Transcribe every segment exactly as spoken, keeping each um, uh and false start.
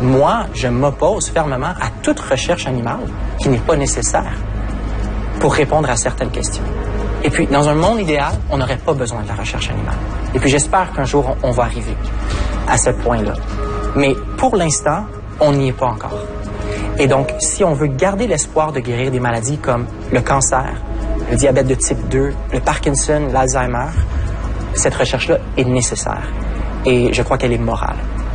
Moi, je m'oppose fermement à toute recherche animale qui n'est pas nécessaire pour répondre à certaines questions. Et puis, dans un monde idéal, on n'aurait pas besoin de la recherche animale. Et puis, j'espère qu'un jour, on va arriver à ce point-là. Mais pour l'instant, on n'y est pas encore. Et donc, si on veut garder l'espoir de guérir des maladies comme le cancer, le diabète de type deux, le Parkinson, l'Alzheimer, cette recherche-là est nécessaire. Et je crois qu'elle est morale.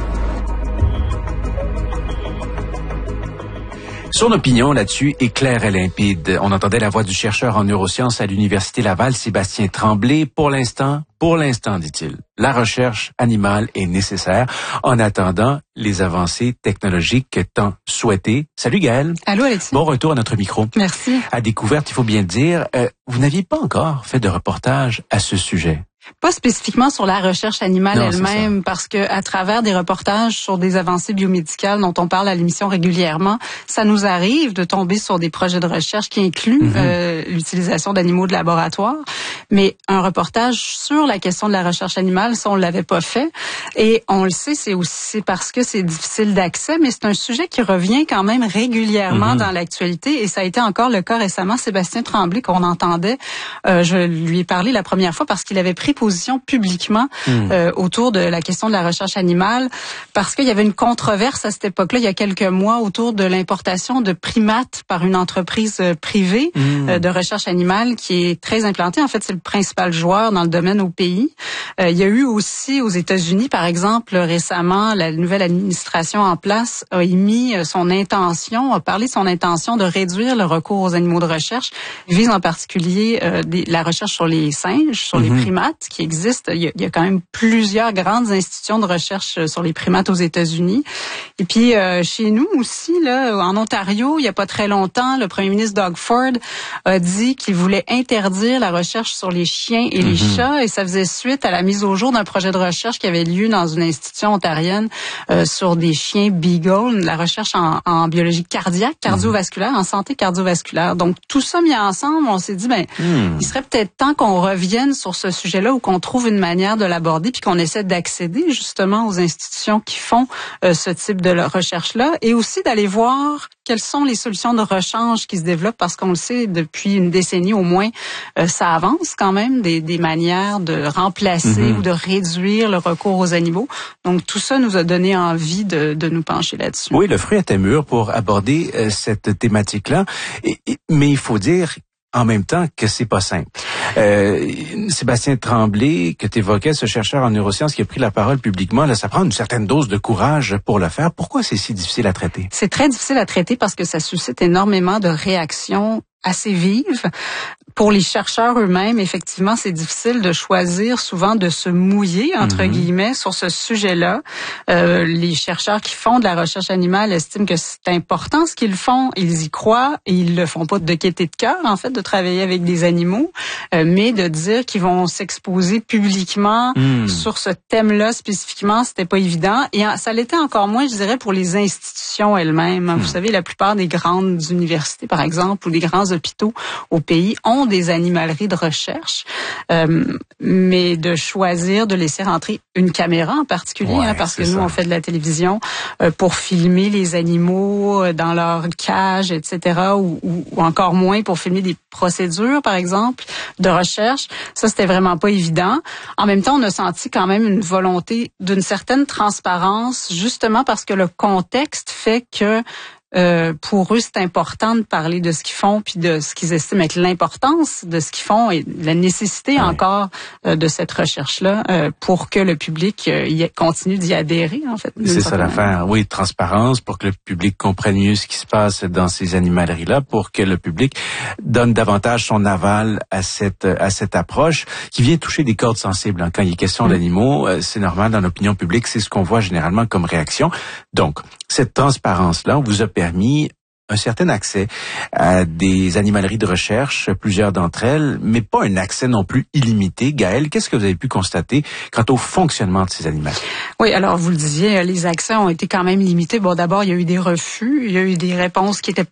Son opinion là-dessus est claire et limpide. On entendait la voix du chercheur en neurosciences à l'Université Laval, Sébastien Tremblay. Pour l'instant, pour l'instant, dit-il, la recherche animale est nécessaire en attendant les avancées technologiques tant souhaitées. Salut Gaëlle. Allô Alexis. Bon retour à notre micro. Merci. À Découverte, il faut bien le dire, euh, vous n'aviez pas encore fait de reportage à ce sujet. Pas spécifiquement sur la recherche animale non, elle-même, parce que à travers des reportages sur des avancées biomédicales dont on parle à l'émission régulièrement, ça nous arrive de tomber sur des projets de recherche qui incluent mm-hmm. euh, l'utilisation d'animaux de laboratoire. Mais un reportage sur la question de la recherche animale, ça on l'avait pas fait. Et on le sait, c'est aussi parce que c'est difficile d'accès, mais c'est un sujet qui revient quand même régulièrement mm-hmm. dans l'actualité. Et ça a été encore le cas récemment. Sébastien Tremblay, qu'on entendait, euh, je lui ai parlé la première fois parce qu'il avait pris position publiquement mmh. euh, autour de la question de la recherche animale, parce qu'il y avait une controverse à cette époque-là, il y a quelques mois, autour de l'importation de primates par une entreprise privée mmh. euh, de recherche animale qui est très implantée. En fait, c'est le principal joueur dans le domaine au pays. Euh, il y a eu aussi aux États-Unis, par exemple, récemment, la nouvelle administration en place a émis son intention, a parlé de son intention de réduire le recours aux animaux de recherche. Il vise en particulier euh, des, la recherche sur les singes, sur mmh. les primates, qui existe. Il y, a, il y a quand même plusieurs grandes institutions de recherche sur les primates aux États-Unis. Et puis, euh, chez nous aussi, là, en Ontario, il n'y a pas très longtemps, le premier ministre Doug Ford a dit qu'il voulait interdire la recherche sur les chiens et les mm-hmm. chats. Et ça faisait suite à la mise au jour d'un projet de recherche qui avait lieu dans une institution ontarienne euh, sur des chiens beagle, la recherche en, en biologie cardiaque, cardiovasculaire, mm-hmm. en santé cardiovasculaire. Donc, tout ça mis ensemble, on s'est dit, ben, mm. il serait peut-être temps qu'on revienne sur ce sujet-là ou qu'on trouve une manière de l'aborder puis qu'on essaie d'accéder justement aux institutions qui font euh, ce type de recherche-là et aussi d'aller voir quelles sont les solutions de rechange qui se développent parce qu'on le sait depuis une décennie au moins, euh, ça avance quand même des, des manières de remplacer mm-hmm. ou de réduire le recours aux animaux. Donc tout ça nous a donné envie de, de nous pencher là-dessus. Oui, le fruit était mûr pour aborder euh, cette thématique-là, et, et, mais il faut dire en même temps que c'est pas simple. Euh, Sébastien Tremblay, que tu évoquais, ce chercheur en neurosciences qui a pris la parole publiquement, là, ça prend une certaine dose de courage pour le faire. Pourquoi c'est si difficile à traiter? C'est très difficile à traiter parce que ça suscite énormément de réactions assez vives. Pour les chercheurs eux-mêmes, effectivement, c'est difficile de choisir souvent de se mouiller, entre mm-hmm. guillemets, sur ce sujet-là. Euh, les chercheurs qui font de la recherche animale estiment que c'est important ce qu'ils font. Ils y croient et ils le font pas de gaieté de cœur, en fait, de travailler avec des animaux, euh, mais de dire qu'ils vont s'exposer publiquement mm. sur ce thème-là spécifiquement, c'était pas évident. Et ça l'était encore moins, je dirais, pour les institutions elles-mêmes. Mm. Vous savez, la plupart des grandes universités, par exemple, ou des grands hôpitaux au pays ont des animaleries de recherche, euh, mais de choisir de laisser rentrer une caméra en particulier, ouais, hein, parce que nous, ça. on fait de la télévision euh, pour filmer les animaux dans leur cage, et cetera, ou, ou, ou encore moins pour filmer des procédures, par exemple, de recherche. Ça, c'était vraiment pas évident. En même temps, on a senti quand même une volonté d'une certaine transparence, justement parce que le contexte fait que Euh, pour eux, c'est important de parler de ce qu'ils font puis de ce qu'ils estiment être l'importance de ce qu'ils font et la nécessité ouais. encore euh, de cette recherche-là euh, pour que le public euh, y continue d'y adhérer, en fait. C'est ça l'affaire. Oui, transparence pour que le public comprenne mieux ce qui se passe dans ces animaleries-là, pour que le public donne davantage son aval à cette à cette approche qui vient toucher des cordes sensibles. Hein. Quand il est question mmh. d'animaux, euh, c'est normal dans l'opinion publique, c'est ce qu'on voit généralement comme réaction. Donc, cette transparence-là, on vous a permis un certain accès à des animaleries de recherche, plusieurs d'entre elles, mais pas un accès non plus illimité. Gaëlle, qu'est-ce que vous avez pu constater quant au fonctionnement de ces animaux? Oui, alors vous le disiez, les accès ont été quand même limités. Bon, d'abord, il y a eu des refus, il y a eu des réponses qui étaient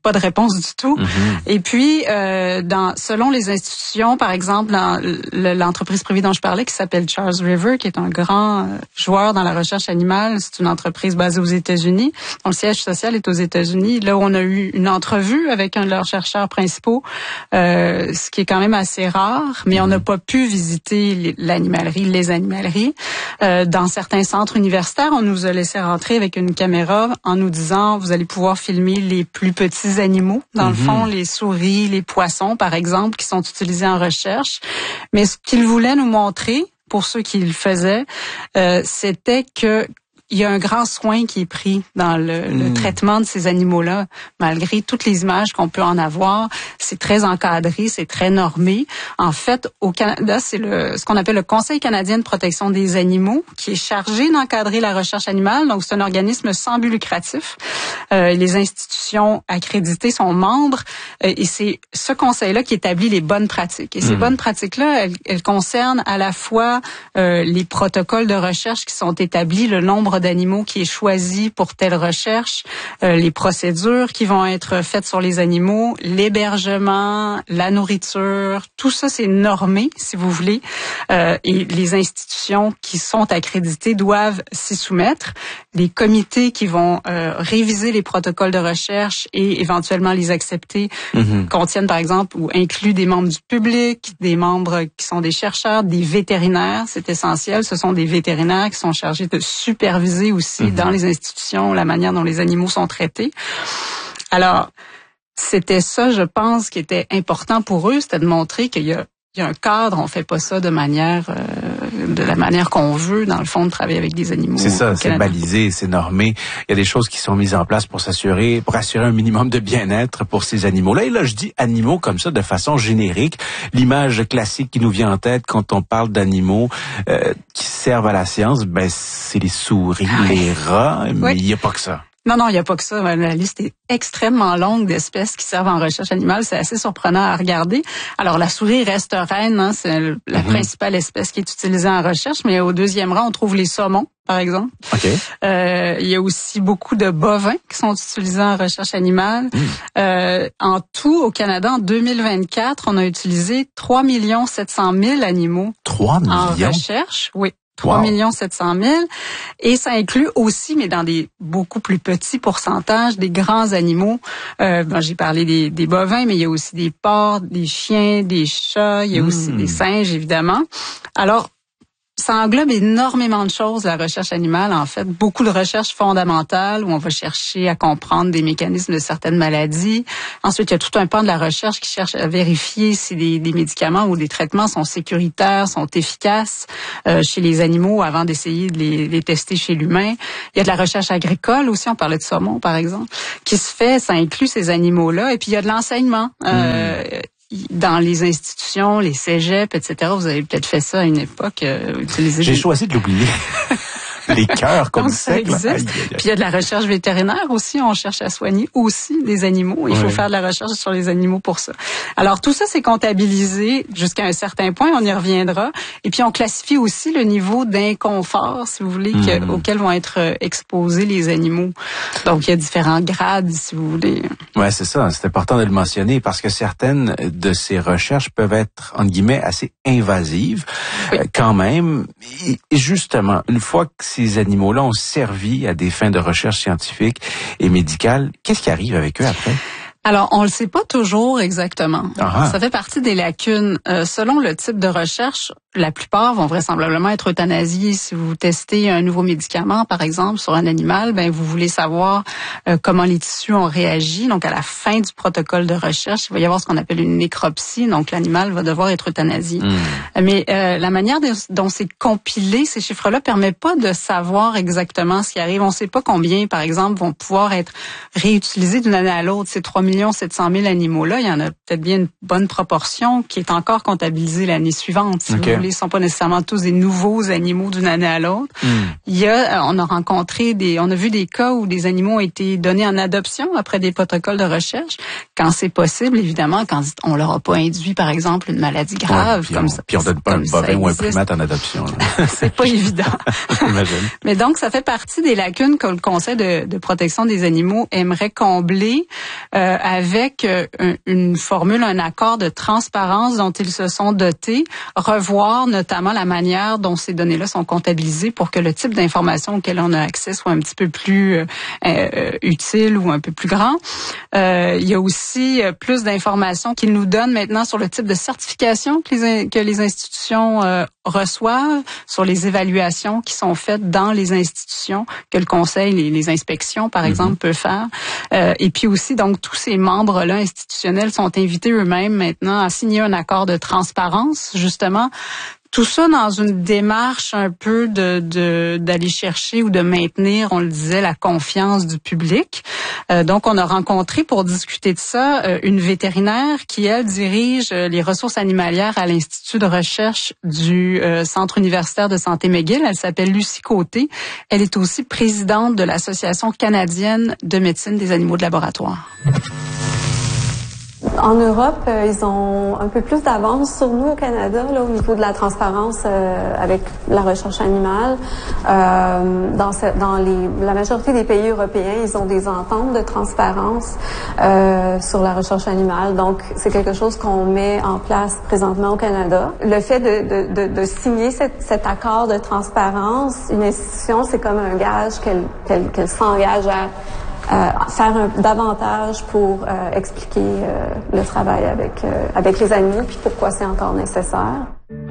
pas de réponse du tout. Mm-hmm. Et puis, euh, dans, selon les institutions, par exemple, dans l'entreprise privée dont je parlais, qui s'appelle Charles River, qui est un grand joueur dans la recherche animale, c'est une entreprise basée aux États-Unis, dont le siège social est aux États-Unis. Là où on a eu une entrevue avec un de leurs chercheurs principaux, euh, ce qui est quand même assez rare, mais mm-hmm. on n'a pas pu visiter l'animalerie, les animaleries. Euh, dans certains centres universitaires, on nous a laissé rentrer avec une caméra en nous disant, vous allez pouvoir filmer les plus petits animaux, dans mm-hmm. le fond, les souris, les poissons, par exemple, qui sont utilisés en recherche. Mais ce qu'ils voulaient nous montrer, pour ceux qui le faisaient, euh, c'était que il y a un grand soin qui est pris dans le, mmh. le traitement de ces animaux-là, malgré toutes les images qu'on peut en avoir. C'est très encadré, c'est très normé. En fait, au Canada, c'est le ce qu'on appelle le Conseil canadien de protection des animaux qui est chargé d'encadrer la recherche animale. Donc, c'est un organisme sans but lucratif. Euh, les institutions accréditées sont membres euh, et c'est ce conseil-là qui établit les bonnes pratiques. Et ces mmh. bonnes pratiques-là, elles, elles concernent à la fois euh, les protocoles de recherche qui sont établis, le nombre d'animaux qui est choisi pour telle recherche, euh, les procédures qui vont être faites sur les animaux, l'hébergement, la nourriture, tout ça c'est normé, si vous voulez, euh, et les institutions qui sont accréditées doivent s'y soumettre. Les comités qui vont euh, réviser les protocoles de recherche et éventuellement les accepter mm-hmm. contiennent par exemple ou incluent des membres du public, des membres qui sont des chercheurs, des vétérinaires, c'est essentiel, ce sont des vétérinaires qui sont chargés de superviser aussi mm-hmm. dans les institutions la manière dont les animaux sont traités. Alors, c'était ça, je pense, qui était important pour eux, c'était de montrer qu'il y a, il y a un cadre, on fait pas ça de manière, euh, de la manière qu'on veut, dans le fond, de travailler avec des animaux. C'est ça, c'est balisé, c'est normé. Il y a des choses qui sont mises en place pour s'assurer, pour assurer un minimum de bien-être pour ces animaux-là. Et là, je dis animaux comme ça de façon générique. L'image classique qui nous vient en tête quand on parle d'animaux euh, qui servent à la science, ben c'est les souris, ah oui. les rats, mais il oui. n'y a pas que ça. Non, non, il n'y a pas que ça. La liste est extrêmement longue d'espèces qui servent en recherche animale. C'est assez surprenant à regarder. Alors, la souris reste reine, hein, c'est la mm-hmm. principale espèce qui est utilisée en recherche, mais au deuxième rang, on trouve les saumons, par exemple. Okay. Euh, il y a aussi beaucoup de bovins qui sont utilisés en recherche animale. Mm. Euh, en tout, au Canada, en deux mille vingt-quatre, on a utilisé trois millions sept cent mille animaux trois millions en recherche. Oui. trois millions sept cent mille. Et ça inclut aussi, mais dans des beaucoup plus petits pourcentages, des grands animaux. Euh, ben, j'ai parlé des, des bovins, mais il y a aussi des porcs, des chiens, des chats, il y a mmh. aussi des singes, évidemment. Alors, ça englobe énormément de choses, la recherche animale, en fait. Beaucoup de recherches fondamentales où on va chercher à comprendre des mécanismes de certaines maladies. Ensuite, il y a tout un pan de la recherche qui cherche à vérifier si des, des médicaments ou des traitements sont sécuritaires, sont efficaces euh, chez les animaux avant d'essayer de les, les tester chez l'humain. Il y a de la recherche agricole aussi, on parlait de saumon, par exemple, qui se fait, ça inclut ces animaux-là. Et puis, il y a de l'enseignement. Euh, mmh. Dans les institutions, les cégeps, et cetera. Vous avez peut-être fait ça à une époque. Euh, utiliser J'ai des... choisi de l'oublier. Les cœurs comme ça. Puis il y a de la recherche vétérinaire aussi. On cherche à soigner aussi des animaux. Il oui. faut faire de la recherche sur les animaux pour ça. Alors tout ça, c'est comptabilisé jusqu'à un certain point. On y reviendra. Et puis on classifie aussi le niveau d'inconfort, si vous voulez, mmh. que, auquel vont être exposés les animaux. Donc il y a différents grades, si vous voulez. Ouais, c'est ça. C'est important de le mentionner parce que certaines de ces recherches peuvent être, entre guillemets, assez invasives oui. euh, quand même. Et justement, une fois que ces animaux-là ont servi à des fins de recherche scientifique et médicale, qu'est-ce qui arrive avec eux après? Alors, on le sait pas toujours exactement. Ah. Ça fait partie des lacunes. Euh, selon le type de recherche, la plupart vont vraisemblablement être euthanasiés. Si vous testez un nouveau médicament, par exemple, sur un animal, ben vous voulez savoir euh, comment les tissus ont réagi. Donc, à la fin du protocole de recherche, il va y avoir ce qu'on appelle une nécropsie. Donc, l'animal va devoir être euthanasié. Mmh. Mais euh, la manière dont c'est compilé, ces chiffres-là, permet pas de savoir exactement ce qui arrive. On sait pas combien, par exemple, vont pouvoir être réutilisés d'une année à l'autre. Ces trois millions sept cent mille animaux-là, il y en a peut-être bien une bonne proportion qui est encore comptabilisée l'année suivante, si okay. vous voulez. contrôlés, ce sont pas nécessairement tous des nouveaux animaux d'une année à l'autre. Mm. Il y a, on a rencontré des, on a vu des cas où des animaux ont été donnés en adoption après des protocoles de recherche, quand c'est possible, évidemment, quand on leur a pas induit, par exemple, une maladie grave, ouais, puis comme on, ça. Puis on donne pas un bovin ou un primate en adoption. C'est pas évident. Mais donc, ça fait partie des lacunes que le Conseil de, de protection des animaux aimerait combler euh, avec euh, une formule, un accord de transparence dont ils se sont dotés, revoir notamment la manière dont ces données-là sont comptabilisées pour que le type d'information auquel on a accès soit un petit peu plus euh, euh, utile ou un peu plus grand. Euh, il y a aussi plus d'informations qu'ils nous donnent maintenant sur le type de certification que les, que les institutions euh, reçoivent, sur les évaluations qui sont faites dans les institutions que le Conseil, les, les inspections, par exemple, mm-hmm. peut faire. Euh, et puis aussi, donc, tous ces membres-là institutionnels sont invités eux-mêmes maintenant à signer un accord de transparence, justement. Tout ça dans une démarche un peu de, de d'aller chercher ou de maintenir, on le disait, la confiance du public. Euh, donc, on a rencontré pour discuter de ça euh, une vétérinaire qui, elle, dirige euh, les ressources animalières à l'Institut de recherche du euh, Centre universitaire de santé McGill. Elle s'appelle Lucie Côté. Elle est aussi présidente de l'Association canadienne de médecine des animaux de laboratoire. En Europe, euh, ils ont un peu plus d'avance sur nous au Canada, là, au niveau de la transparence euh, avec la recherche animale. Euh, dans, ce, dans les, la majorité des pays européens, ils ont des ententes de transparence euh, sur la recherche animale. Donc, c'est quelque chose qu'on met en place présentement au Canada. Le fait de, de, de, de signer cette, cet accord de transparence, une institution, c'est comme un gage qu'elle, qu'elle, qu'elle s'engage à Euh, faire un, davantage pour euh, expliquer euh, le travail avec euh, avec les animaux puis pourquoi c'est encore nécessaire.